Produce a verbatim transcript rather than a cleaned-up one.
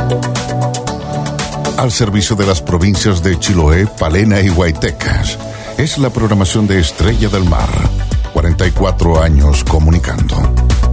Al servicio de las provincias de Chiloé, Palena y Huaytecas. Es la programación de Estrella del Mar. cuarenta y cuatro años comunicando.